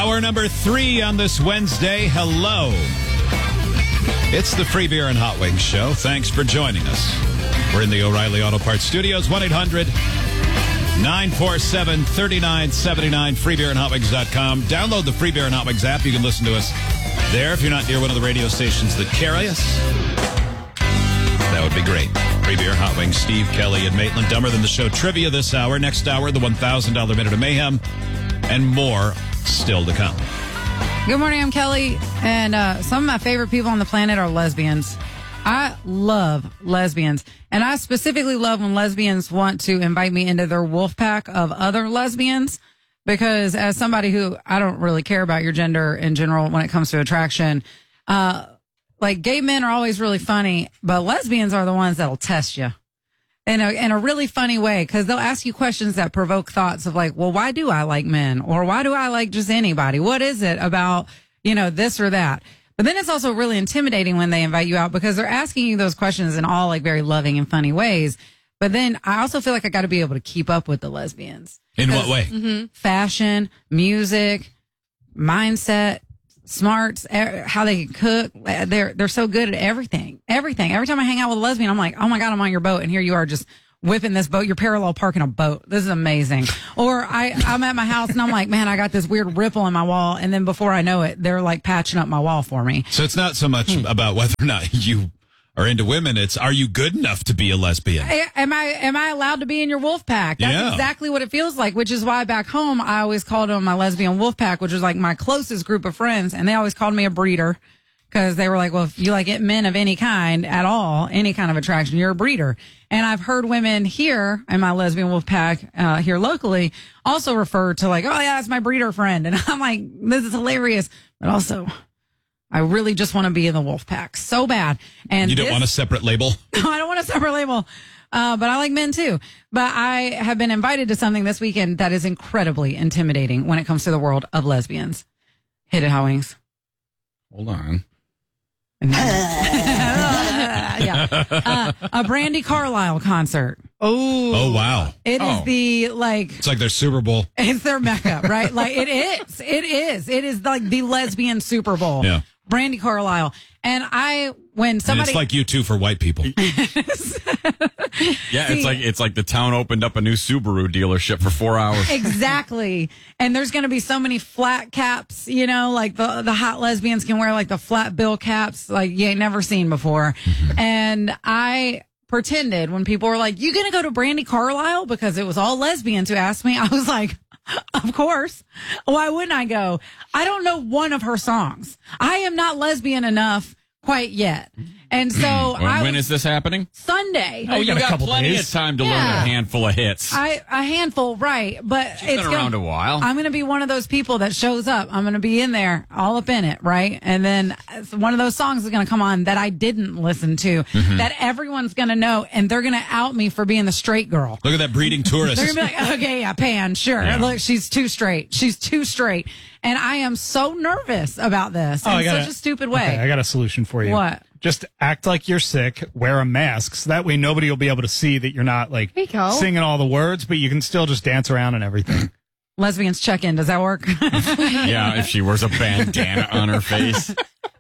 Hour number 3 on this Wednesday. Hello. It's the Free Beer and Hot Wings Show. Thanks for joining us. We're in the O'Reilly Auto Parts Studios, 1-800-947-3979, freebeerandhotwings.com. Download the Free Beer and Hot Wings app. You can listen to us there if you're not near one of the radio stations that carry us. That would be great. Free Beer, Hot Wings, Steve, Kelly, and Maitland. Dumber Than the Show trivia this hour. Next hour, the $1,000 Minute of Mayhem, and more still to come. Good morning, I'm Kelly, and some of my favorite people on the planet are lesbians. I love lesbians, and I specifically love when lesbians want to invite me into their wolf pack of other lesbians, because as somebody who, I don't really care about your gender in general when it comes to attraction, like gay men are always really funny, but lesbians are the ones that'll test you in a really funny way, because they'll ask you questions that provoke thoughts of like, well, why do I like men? Or why do I like just anybody? What is it about, this or that? But then it's also really intimidating when they invite you out, because they're asking you those questions in all like very loving and funny ways. But then I also feel like I got to be able to keep up with the lesbians. In what way? Fashion, music, mindset, smarts, how they can cook. They're so good at everything. Every time I hang out with a lesbian, I'm like, oh my God, I'm on your boat. And here you are just whipping this boat. You're parallel parking a boat. This is amazing. Or I'm at my house and I'm like, man, I got this weird ripple in my wall. And then before I know it, they're like patching up my wall for me. So it's not so much about whether or not you are into women. It's, are you good enough to be a lesbian? Am I allowed to be in your wolf pack? That's exactly what it feels like, which is why back home I always called them my lesbian wolf pack, which was like my closest group of friends. And they always called me a breeder, because they were like, well, if you like men of any kind at all, any kind of attraction, you're a breeder. And I've heard women here in my lesbian wolf pack here locally also refer to like, oh yeah, that's my breeder friend. And I'm like, this is hilarious. But also, I really just want to be in the wolf pack so bad. And you don't want a separate label? No, I don't want a separate label. But I like men too. But I have been invited to something this weekend that is incredibly intimidating when it comes to the world of lesbians. Hit it, Hot Wings. Hold on. A Brandi Carlile concert. Oh, wow. It is it's like their Super Bowl. It's their mecca, right? Like it is. It is like the lesbian Super Bowl. Yeah. Brandi Carlile. And when somebody. And it's like U2 for white people. Yeah, it's like the town opened up a new Subaru dealership for 4 hours. Exactly. And there's going to be so many flat caps, like the hot lesbians can wear like the flat bill caps like you ain't never seen before. And I pretended when people were like, you going to go to Brandi Carlile? Because it was all lesbians who asked me. I was like, of course. Why wouldn't I go? I don't know one of her songs. I am not lesbian enough quite yet. And so when is this happening? Sunday. Oh, you got plenty of time to learn a handful of hits. A handful, right. But She's been around a while. I'm going to be one of those people that shows up. I'm going to be in there, all up in it, right? And then one of those songs is going to come on that I didn't listen to, that everyone's going to know, and they're going to out me for being the straight girl. Look at that breeding tourist. They're going to be like, okay, yeah, Pan, sure. Yeah. Look, she's too straight. She's too straight. And I am so nervous about this in such a stupid way. Okay, I got a solution for you. What? Just act like you're sick, wear a mask, so that way nobody will be able to see that you're not like singing all the words, but you can still just dance around and everything. Lesbians check in. Does that work? Yeah, if she wears a bandana on her face.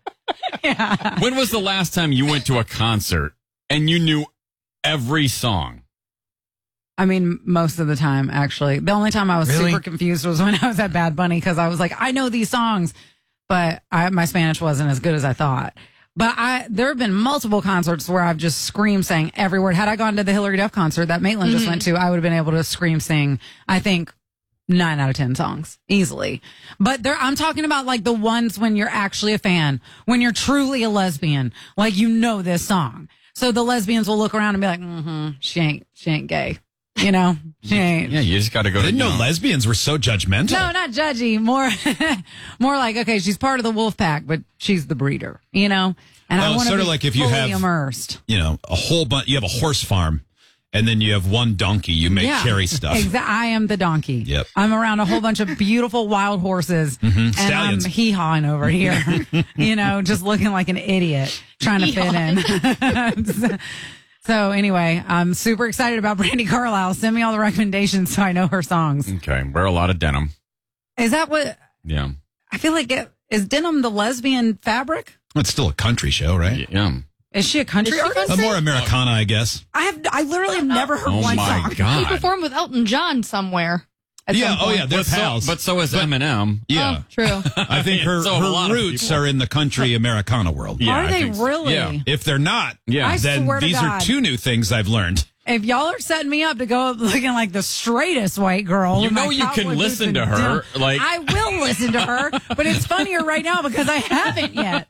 Yeah. When was the last time you went to a concert and you knew every song? I mean, most of the time, actually. The only time I was super confused was when I was at Bad Bunny, because I was like, I know these songs, but my Spanish wasn't as good as I thought. But there have been multiple concerts where I've just scream sang every word. Had I gone to the Hillary Duff concert that Maitland just went to, I would have been able to scream sing, I think, 9 out of 10 songs easily. But I'm talking about like the ones when you're actually a fan, when you're truly a lesbian, like this song. So the lesbians will look around and be like, she ain't gay. She ain't. Yeah, you just got to go. I didn't know lesbians were so judgmental. No, not judgy. More like, okay, she's part of the wolf pack, but she's the breeder. And I want to be like if you fully have immersed. A whole bunch. You have a horse farm, and then you have one donkey. You make carry stuff. I am the donkey. Yep. I'm around a whole bunch of beautiful wild horses, and Stallions. I'm hee-hawing over here. Just looking like an idiot trying to fit in. So anyway, I'm super excited about Brandi Carlile. Send me all the recommendations so I know her songs. Okay, wear a lot of denim. Is that what? Yeah. I feel like is denim the lesbian fabric? It's still a country show, right? Yeah. Is she a country artist? More Americana, I guess. I literally have never heard Oh one my song. He God. performed with Elton John somewhere. At some Oh point. yeah, they're pals. But so is Eminem. yeah. Oh, true. I think her, So have a lot her of roots people. are in the country Americana world. Yeah, Are I they think so. really? Yeah. If they're not, Yeah. then swear to these God. are two new things I've learned. If y'all are setting me up to go looking like the straightest white girl, You with my know you can cowboy boots listen and to her, denim, like- I will listen to her, but it's funnier right now because I haven't yet.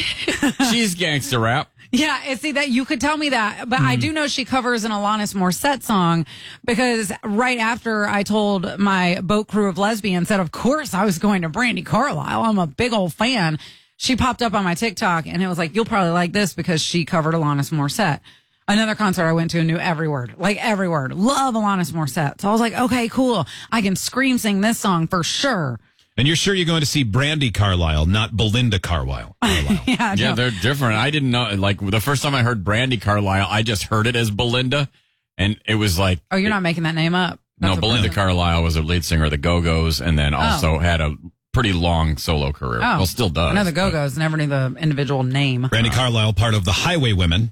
She's gangster rap. Yeah, and see that you could tell me that, but I do know she covers an Alanis Morissette song because right after I told my boat crew of lesbians that of course I was going to Brandy Carlisle, I'm a big old fan. She popped up on my TikTok and it was like, you'll probably like this because she covered Alanis Morissette. Another concert I went to and knew every word. Love Alanis Morissette. So I was like, okay, cool. I can scream sing this song for sure. And you're sure you're going to see Brandy Carlisle, not Belinda Carlisle. Yeah, Yeah, no. they're different. I didn't know. Like the first time I heard Brandy Carlisle, I just heard it as Belinda, and it was like, Oh, you're not making that name up. no, That's a Belinda person. Carlisle was a lead singer of the Go-Go's, and then also had a pretty long solo career. Oh, Well, still does. I know the Go-Go's. Never knew the individual name. Brandy Carlisle, part of the Highwaywomen.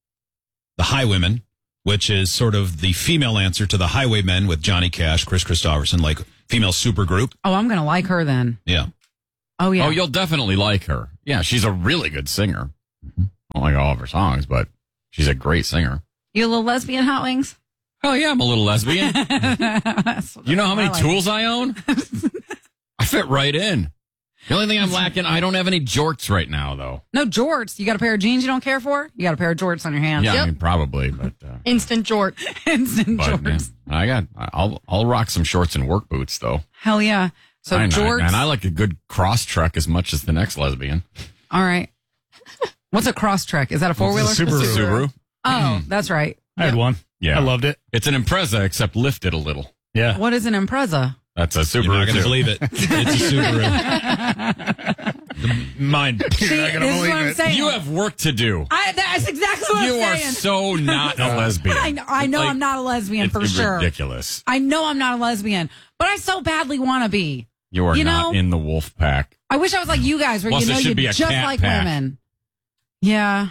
The Highwomen, which is sort of the female answer to the Highwaymen with Johnny Cash, Chris Christopherson, like female supergroup. Oh, I'm going to like her then. Yeah. Oh, yeah. Oh, you'll definitely like her. Yeah, she's a really good singer. I don't like all of her songs, but she's a great singer. You a little lesbian, Hot Wings? Oh, yeah, I'm a little lesbian. You know how many tools I own? I fit right in. The only thing I'm lacking, I don't have any jorts right now, though. No jorts. You got a pair of jeans you don't care for? You got a pair of jorts on your hands. Yeah, Yep. I mean, probably, but Instant jort. Instant yeah, jorts. I'll rock some shorts and work boots though. Hell yeah. So I know, jorts. and I like a good cross trek as much as the next lesbian. All right. What's a cross trek? Is that a four-wheeler? It's a Subaru. It's a Subaru. Oh, that's right. I had one. Yeah. I loved it. It's an Impreza except lifted a little. Yeah. What is an Impreza? That's a Subaru. You're not going to too. believe it. It's a Subaru. Mind. See, not gonna this is believe what I'm it. saying. You have work to do. That's exactly what You I'm are saying. so not a lesbian. I know Like, I'm not a lesbian it's for sure. ridiculous. I know I'm not a lesbian, but I so badly want to be. You are You not know? in the wolf pack. I wish I was like you guys, where Plus, you it know should you be a just cat like pack. women. Yeah.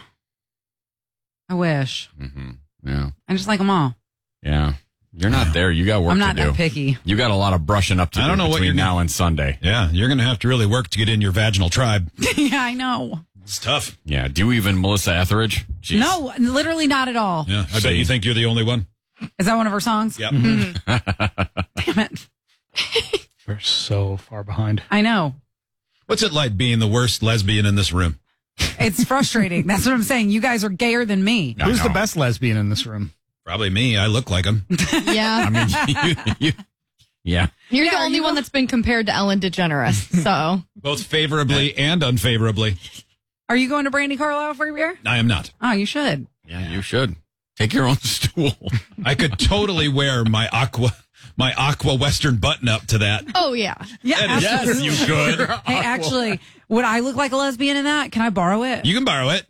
I wish. Yeah. I just like them all. Yeah. You're not there. You got work I'm not to do. that picky. You got a lot of brushing up to I do don't know what between you're now gonna- and Sunday. Yeah, you're going to have to really work to get in your vaginal tribe. Yeah, I know. It's tough. Yeah. Do you even Melissa Etheridge? Jeez. No, literally not at all. Yeah, I bet you think you're the only one. Is that one of her songs? Yep. Damn it. We're so far behind. I know. What's it like being the worst lesbian in this room? It's frustrating. That's what I'm saying. You guys are gayer than me. I Who's the know. best lesbian in this room? Probably me. I look like him. Yeah. I mean, yeah. You're Yeah, the are only you one go- that's been compared to Ellen DeGeneres. So Both favorably and unfavorably. Are you going to Brandy Carlisle for your beer? I am not. Oh, you should. Yeah, you should. Take your own stool. I could totally wear my aqua Western button up to that. oh yeah. Yeah, Yes, absolutely. you could. Hey, actually, would I look like a lesbian in that? Can I borrow it? You can borrow it.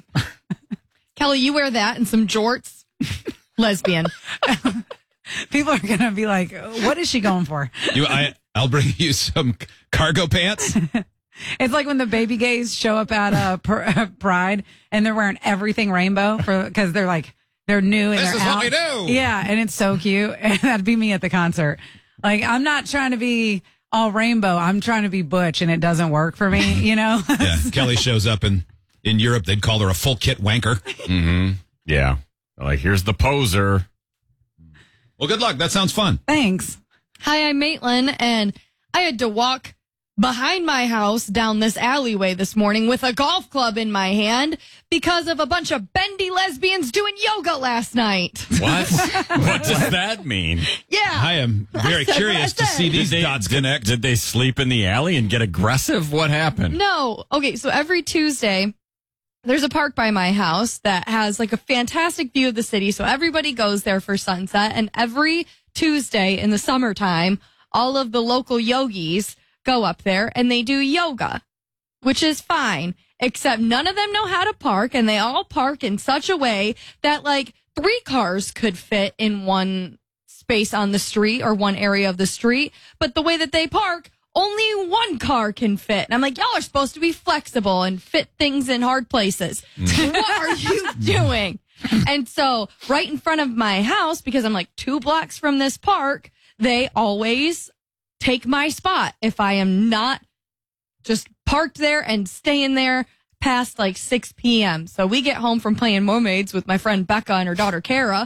Kelly, you wear that and some jorts. Lesbian. People are going to be like, what is she going for? I'll bring you some cargo pants. It's like when the baby gays show up at Pride and they're wearing everything rainbow because they're like, they're new and This they're is out. what we do. Yeah, and it's so cute. And that'd be me at the concert. Like, I'm not trying to be all rainbow. I'm trying to be butch and it doesn't work for me, you know? Yeah, Kelly shows up in Europe. They'd call her a full kit wanker. Yeah. Like, here's the poser. Well, good luck. That sounds fun. Thanks. Hi, I'm Maitland, and I had to walk behind my house down this alleyway this morning with a golf club in my hand because of a bunch of bendy lesbians doing yoga last night. What? What does that mean? Yeah. I am very That's what curious I to said. see these dots connect. Did they sleep in the alley and get aggressive? What happened? No. Okay, so every Tuesday, there's a park by my house that has like a fantastic view of the city. So everybody goes there for sunset. And every Tuesday in the summertime, all of the local yogis go up there and they do yoga, which is fine, except none of them know how to park. And they all park in such a way that like 3 cars could fit in one space on the street or one area of the street. But the way that they park, only one car can fit. And I'm like, y'all are supposed to be flexible and fit things in hard places. What are you doing? And so right in front of my house, because I'm like 2 blocks from this park, they always take my spot if I am not just parked there and staying there past like 6 p.m. So we get home from playing mermaids with my friend Becca and her daughter Kara,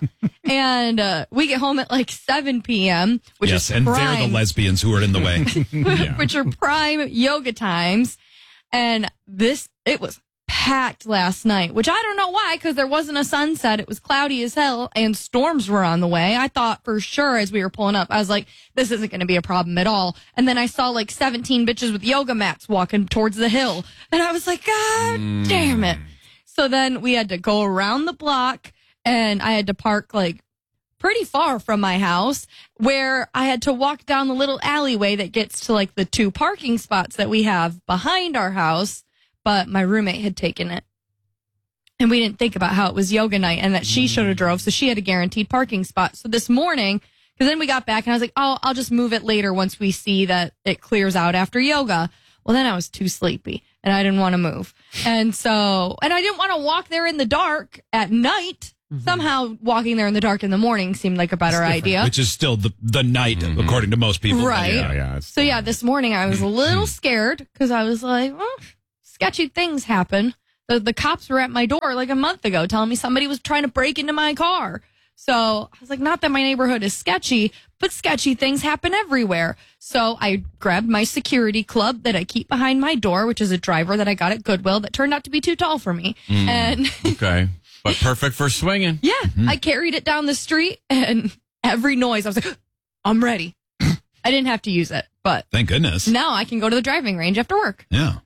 and we get home at like 7 p.m., which is and prime, they're the lesbians who are in the way. which are prime yoga times. And it was packed last night, which I don't know why, because there wasn't a sunset. It was cloudy as hell and storms were on the way. I thought for sure as we were pulling up, I was like, this isn't going to be a problem at all. And then I saw like 17 bitches with yoga mats walking towards the hill. And I was like, God damn it. So then we had to go around the block, and I had to park like pretty far from my house, where I had to walk down the little alleyway that gets to like the 2 parking spots that we have behind our house. But my roommate had taken it, and we didn't think about how it was yoga night and that she should have drove. So she had a guaranteed parking spot. So this morning, because then we got back and I was like, oh, I'll just move it later once we see that it clears out after yoga. Well, then I was too sleepy and I didn't want to move. And I didn't want to walk there in the dark at night. Somehow walking there in the dark in the morning seemed like a better idea. Which is still the night, according to most people. Right. Yeah. This morning I was a little scared because I was like, well, sketchy things happen. The cops were at my door like a month ago telling me somebody was trying to break into my car. So I was like, not that my neighborhood is sketchy, but sketchy things happen everywhere. So I grabbed my security club that I keep behind my door, which is a driver that I got at Goodwill that turned out to be too tall for me. And okay. But perfect for swinging. Yeah. I carried it down the street, and every noise, I was like, I'm ready. I didn't have to use it, but thank goodness. Now I can go to the driving range after work. Yeah.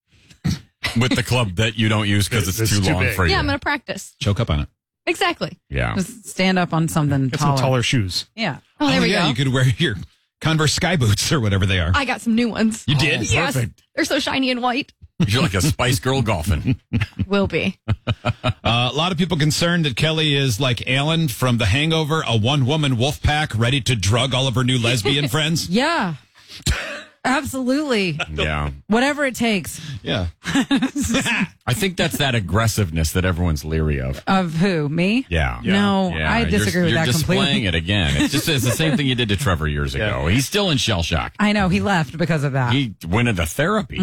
With the club that you don't use because it's too long big for you. Yeah, I'm going to practice. Choke up on it. Exactly. Yeah. Just stand up on something Get taller. some taller shoes. Yeah. Oh, there we go. You could wear your Converse sky boots or whatever they are. I got some new ones. You did? Yes. Perfect. They're so shiny and white. You're like a Spice Girl golfing. Will be. A lot of people concerned that Kelly is like Alan from The Hangover, a one-woman wolf pack ready to drug all of her new lesbian friends. Yeah. Absolutely. Yeah. Whatever it takes. Yeah. I think that's that aggressiveness that everyone's leery of. Of who? Me? Yeah. No, Yeah. I disagree with you're that displaying completely. it again. It's the same thing you did to Trevor years ago. He's still in shell shock. I know. He left because of that. He went into therapy.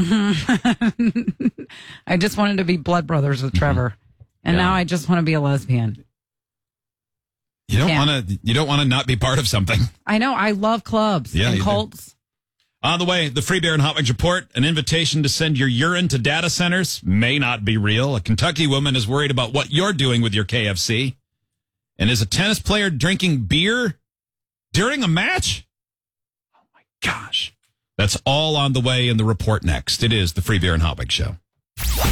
I just wanted to be blood brothers with Trevor. And Yeah. now I just want to be a lesbian. You don't want to not be part of something. I know. I love clubs Yeah, and you do. cults. On the way, the Free Beer and Hot Wings report, an invitation to send your urine to data centers may not be real. A Kentucky woman is worried about what you're doing with your KFC. And is a tennis player drinking beer during a match? Oh my gosh. That's all on the way in the report next. It is the Free Beer and Hot Wings show.